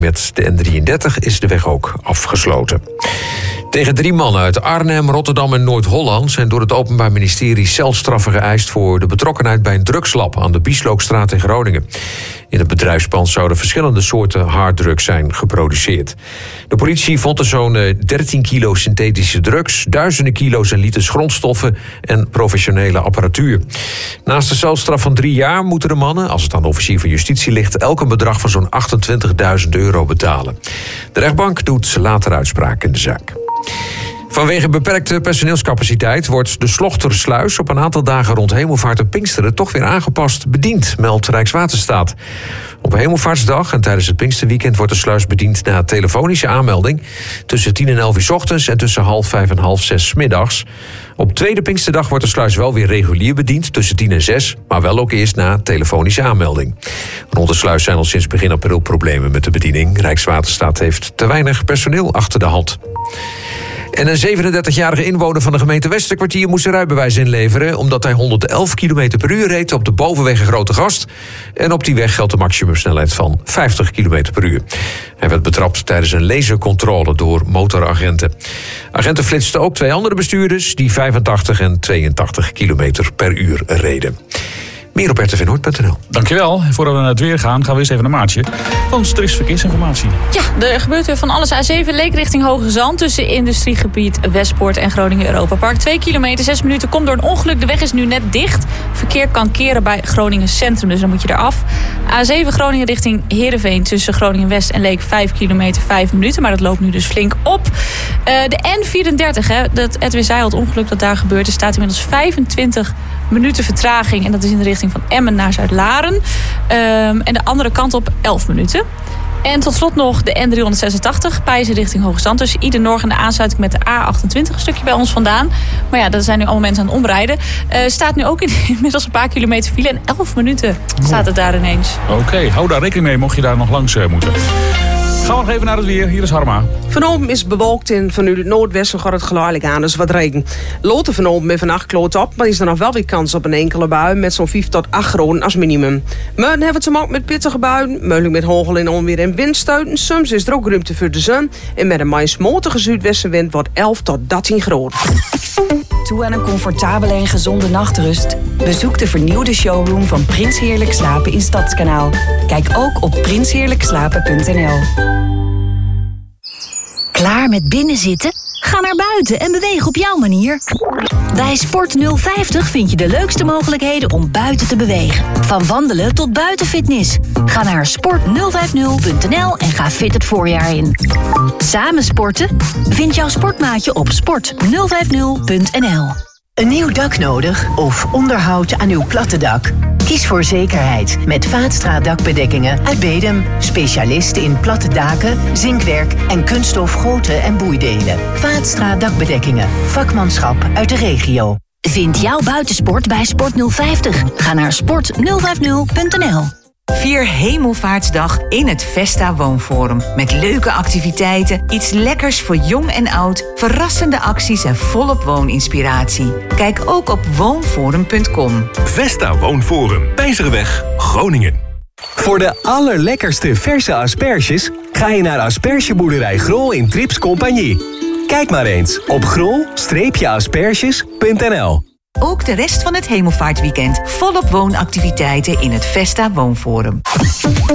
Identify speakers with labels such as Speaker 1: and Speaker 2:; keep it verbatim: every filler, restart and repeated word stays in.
Speaker 1: Met de N drieëndertig is de weg ook afgesloten. Tegen drie mannen uit Arnhem, Rotterdam en Noord-Holland zijn door het Openbaar Ministerie celstraffen geëist voor de betrokkenheid bij een drugslab aan de Bieslookstraat in Groningen. In het bedrijfspand zouden verschillende soorten harddrugs zijn geproduceerd. De politie vond er zo'n dertien kilo synthetische drugs, duizenden kilo's en liters grondstoffen en professionele apparatuur. Naast de celstraf van drie jaar moeten de mannen, als het aan de officier van justitie ligt, elk een bedrag van zo'n achtentwintigduizend euro betalen. De rechtbank doet later uitspraak in de zaak. Vanwege beperkte personeelscapaciteit wordt de Slochtensluis op een aantal dagen rond Hemelvaart en Pinksteren toch weer aangepast bediend, meldt Rijkswaterstaat. Op Hemelvaartsdag en tijdens het Pinksterweekend wordt de sluis bediend na telefonische aanmelding tussen tien en elf uur 's ochtends en tussen half vijf en half zes 's middags. Op tweede Pinksterdag wordt de sluis wel weer regulier bediend tussen tien en zes, maar wel ook eerst na telefonische aanmelding. Rond de sluis zijn al sinds begin april problemen met de bediening. Rijkswaterstaat heeft te weinig personeel achter de hand. En een zevenendertigjarige inwoner van de gemeente Westerkwartier moest zijn rijbewijs inleveren omdat hij honderdelf kilometer per uur reed op de bovenweg in Grootegast. En op die weg geldt de maximumsnelheid van vijftig kilometer per uur. Hij werd betrapt tijdens een lasercontrole door motoragenten. Agenten flitsten ook twee andere bestuurders die vijfentachtig en tweeëntachtig kilometer per uur reden. Meer op r t v noord punt n l.
Speaker 2: Dankjewel. Voordat we naar het weer gaan, gaan we eens even naar Maartje. Want er is verkeersinformatie.
Speaker 3: Ja, er gebeurt weer van alles. A zeven Leek richting Hoge Zand tussen industriegebied Westpoort en Groningen Europapark. Twee kilometer, zes minuten, komt door een ongeluk. De weg is nu net dicht. Verkeer kan keren bij Groningen Centrum, dus dan moet je eraf. A zeven Groningen richting Heerenveen tussen Groningen West en Leek. Vijf kilometer, vijf minuten, maar dat loopt nu dus flink op. Uh, de N vierendertig, hè, dat Edwin zei al, het ongeluk dat daar gebeurt, er staat inmiddels vijfentwintig minuten vertraging. En dat is in de richting van Emmen naar Zuid-Laren. Um, en de andere kant op elf minuten. En tot slot nog de N driehonderdzesentachtig, Pijzen richting Hoge Zand. Dus Ieder Norg en de aansluiting met de A achtentwintig, een stukje bij ons vandaan. Maar ja, daar zijn nu allemaal mensen aan het omrijden. Uh, staat nu ook in, inmiddels een paar kilometer file. En elf minuten staat het daar ineens.
Speaker 2: Oké, okay, hou daar rekening mee mocht je daar nog langs uh, moeten. Gaan we nog even naar het weer. Hier is Harma.
Speaker 4: Vanavond is het bewolkt en vanuit het noordwesten gaat het geleidelijk aan, dus wat regen. Loten vanavond met vannacht kloot op, maar is er nog wel weer kans op een enkele bui met zo'n vijf tot acht graden als minimum. Morgen hebben we het te maken met pittige buien, mogelijk met hagel en onweer en windstuiten. Soms is er ook ruimte voor de zon en met een meest matige zuidwestenwind wordt elf tot dertien graden.
Speaker 5: Toe aan een comfortabele en gezonde nachtrust? Bezoek de vernieuwde showroom van Prins Heerlijk Slapen in Stadskanaal. Kijk ook op prins heerlijk slapen punt n l.
Speaker 6: Klaar met binnenzitten? Ga naar buiten en beweeg op jouw manier. Bij Sport nul vijftig vind je de leukste mogelijkheden om buiten te bewegen. Van wandelen tot buitenfitness. Ga naar sport nul vijftig punt n l en ga fit het voorjaar in. Samen sporten? Vind jouw sportmaatje op sport nul vijftig punt n l.
Speaker 7: Een nieuw dak nodig of onderhoud aan uw platte dak? Kies voor zekerheid met Vaatstra dakbedekkingen uit Bedum. Specialist in platte daken, zinkwerk en kunststof goten en boeidelen. Vaatstra dakbedekkingen. Vakmanschap uit de regio.
Speaker 6: Vind jouw buitensport bij Sport nul vijftig. Ga naar sport nul vijftig punt n l.
Speaker 8: Vier Hemelvaartsdag in het Vesta Woonforum. Met leuke activiteiten, iets lekkers voor jong en oud, verrassende acties en volop wooninspiratie. Kijk ook op woonforum punt com.
Speaker 9: Vesta Woonforum, Pijzerweg, Groningen.
Speaker 10: Voor de allerlekkerste verse asperges ga je naar aspergeboerderij Grol in Trips Compagnie. Kijk maar eens op grol asperges punt n l.
Speaker 8: Ook de rest van het Hemelvaartweekend volop woonactiviteiten in het Vesta Woonforum.